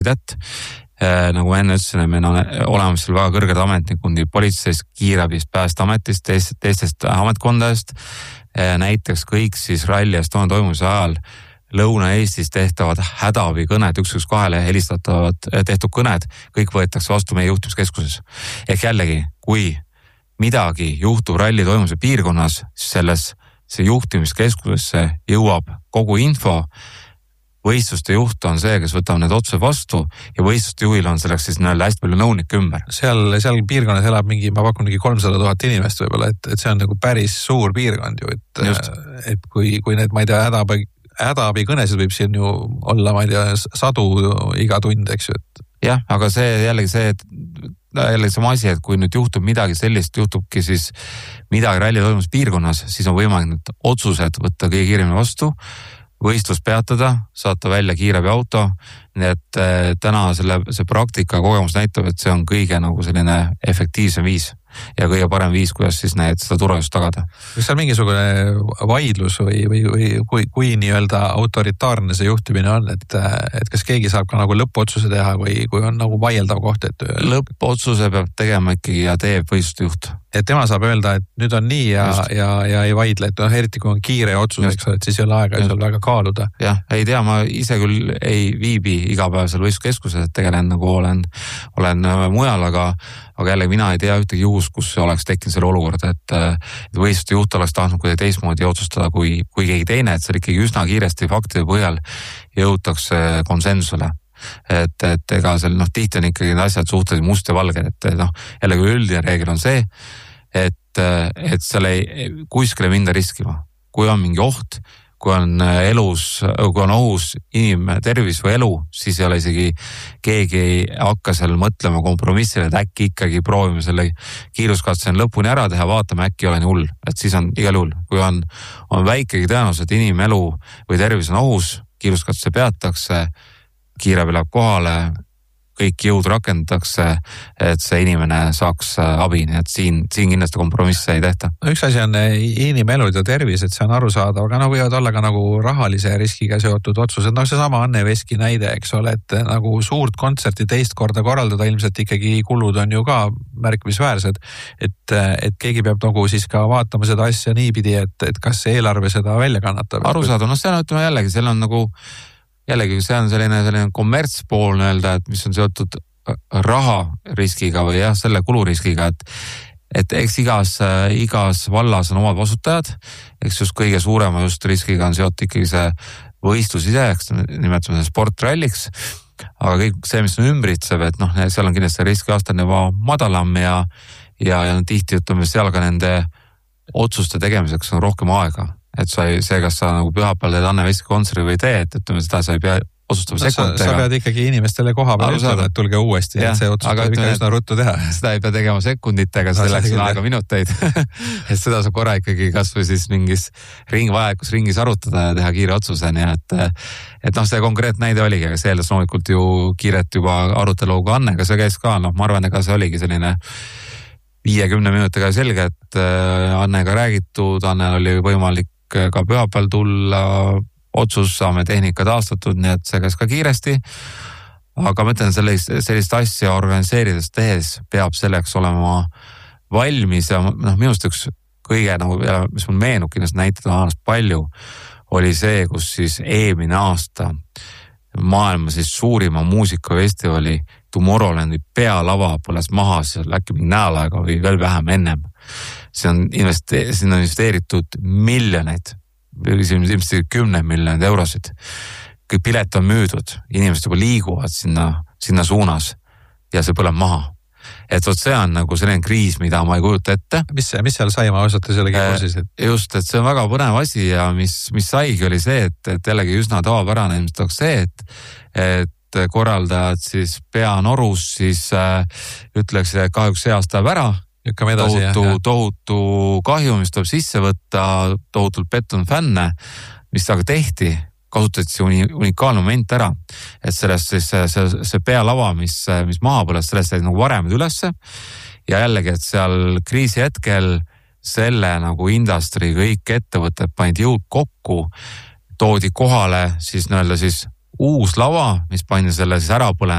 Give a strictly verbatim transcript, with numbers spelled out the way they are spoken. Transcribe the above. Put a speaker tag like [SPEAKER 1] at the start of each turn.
[SPEAKER 1] et nagu ma enne ütlesin, meil on olemas seal väga kõrged ametnikud nii politseist, kiirabist, päästeametist, teist, teistest ametkondadest. Näiteks kõik siis ralli Estonia toimumise ajal Lõuna-Eestis tehtavad hädaabi kõned, üks üks kahele helistatavad tehtud kõned, kõik võetakse vastu meie juhtimiskeskuses. Ehk jällegi, kui midagi juhtub ralli toimumise piirkonnas, siis selles see juhtimiskeskusesse jõuab kogu info. Võistluste juht on see, kes võtab need otsused vastu ja võistluste juhil on selleks siis näile hästi palju nõunikke ümber.
[SPEAKER 2] Seal, seal piirkonnas elab mingi, ma pakun mingi kolmsada tuhat inimest võib-olla, et, et see on nagu päris suur piirkond ju, et, et kui, kui need, ma ei tea, hädaabi, hädaabi kõnesid võib siin ju olla, ma ei tea, sadu iga tund, eks ju. Et...
[SPEAKER 1] jah, aga see jällegi see, et jällegi sama asi, et kui nüüd juhtub midagi sellist, juhtubki siis midagi ralli toimus piirkonnas, siis on võimalik need otsused võtta kõige kiiremini vastu, võistlus peatada, saata välja kiirabi auto, nii et äh, täna selle, see praktika kogemus näitab, et see on kõige nagu selline efektiivsem viis ja kõige parem viis, kuidas siis need seda turvalisust tagada.
[SPEAKER 2] Kas seal mingisugune vaidlus või, või, või kui, kui nii-öelda autoritaarne see juhtimine on, et, et kas keegi saab ka nagu lõppotsuse teha või kui on nagu vaieldav koht, et...
[SPEAKER 1] Lõppotsuse peab tegema ikkagi ja teeb võistluste juht.
[SPEAKER 2] Et tema saab öelda, et nüüd on nii ja, ja, ja ei vaidle, et eriti kui on kiire otsus, eks, et siis ei ole aega seal väga kaaluda.
[SPEAKER 1] Jah, ei tea, ma ise küll ei viibi igapäevasel võistluskeskuses, et tegelen nagu olen, olen mujal, aga aga jälle mina ei tea ühtegi juhus, kus oleks tekkinud selle olukord, et, et võistluste juht oleks tahtnud kuidagi teistmoodi otsustada kui, kui keegi teine, et seal ikkagi üsna kiiresti faktide põhjal jõutakse konsensusele. Et, et ega seal noh, tihti on ikkagi asjad suhteliselt must ja valged, et noh, jällegi üldine reegel on see, et, et seal ei, kuskile minda riskima. Kui on mingi oht, kui on elus, kui on ohus inimene tervis või elu, siis ei ole isegi keegi ei hakka seal mõtlema kompromissile, et äkki ikkagi proovime selle kiiruskatse lõpuni ära teha, vaatame äkki ei ole nii hull, et siis on igal juhul, kui on, on väikegi tõenäosus, et inimelu või tervis on ohus, kiiruskatse peatakse, kiirabi läheb kohale, kõik jõud rakendatakse, et see inimene saaks abi, nii et siin, siin kindlasti kompromisse ei tehta.
[SPEAKER 2] Üks asi on inimelud ja tervis, et see on arusaadav, aga no võivad olla ka nagu rahalise riskiga seotud otsused, noh see sama Anne Veski näide, eks ole, et nagu suurt kontserti teist korda korraldada, ilmselt ikkagi kulud on ju ka märkimisväärsed, et, et keegi peab nagu siis ka vaatama seda asja niipidi, et, et kas eelarve seda välja kannatab.
[SPEAKER 1] Arusaadav, no see on, ütleme jällegi, seal on nagu jällegi see on selline, selline kommertspool öelda, et mis on seotud raha riskiga või jah, selle kuluriskiga, et, et eks igas, igas vallas on omad vastutajad, eks just kõige suurema just riskiga on seotud ikkagi see võistlus ise, eks nimetame sportralliks, aga kõik see, mis on ümbritseb, et noh, seal on kindlasti riskiaste juba madalam ja, ja, ja tihti ütleme seal ka nende otsuste tegemiseks on rohkem aega. Et sa ei, see, kas sa nagu pühapäeval teed Anne Veski kontseri või tee, et ütleme seda, sa ei pea otsustama no, sekunditega.
[SPEAKER 2] Sa pead ikkagi inimestele koha peal ütlema, et tulge uuesti, ja, et see otsus tuleb ikka üsna ruttu teha.
[SPEAKER 1] Seda ei pea tegema sekunditega, no, selleks on aega minuteid. Et seda saab korra ikkagi kas või siis mingis ring, vajalikus ringis arutada ja teha kiire otsuse, nii et, et noh, see konkreet näide oligi, aga see eeldas loomulikult ju kiiret juba aruteluga Annega, see käis ka, noh, ma arvan, ega see oligi selline viiekümne minutiga selge, et Annega räägitud, Annel oli võimalik ka pühapäeval tulla, otsus saame tehnika taastatud, nii et see käis ka kiiresti, aga ma ütlen, sellist, sellist asja organiseerides tehes peab selleks olema valmis ja noh, minust üks kõige, nagu, mis mul meenub kindlasti näitada aastast palju, oli see, kus siis eelmine aasta maailma siis suurima muusikafestivali Tomorrowlandi pealava põles maha, seal äkki mingi nädal aega või veel vähem ennem. See on investe- sinna on investeeritud miljoneid, ilmselt kümne miljoneid eurosid. Kõik pilet on müüdud, inimesed juba liiguvad sinna, sinna suunas ja see põleb maha. Et võt see on nagu selline kriis, mida ma ei kujuta ette.
[SPEAKER 2] Mis, mis seal sai, ma osata selle kiirusis? Et...
[SPEAKER 1] Just, et see on väga põnev asi ja mis, mis saigi oli see, et, et jällegi üsna tavapärane ilmselt oleks see, et, et korraldajad siis peanorus siis äh, ütleks, et kahjuks see aasta ära,
[SPEAKER 2] edasi,
[SPEAKER 1] tohutu,
[SPEAKER 2] jah,
[SPEAKER 1] tohutu kahju, mis tuleb sisse võtta, tohutult pettunud fänne, mis aga tehti, kasutati see unikaalne moment ära, et sellest siis see, see, see pealava, mis, mis maha põles, sellest jäid nagu varemad ülesse ja jällegi, et seal kriisi hetkel selle nagu industry kõik ettevõtted panid jõud kokku, toodi kohale siis nii-öelda siis uus lava, mis pandi selle siis ära põle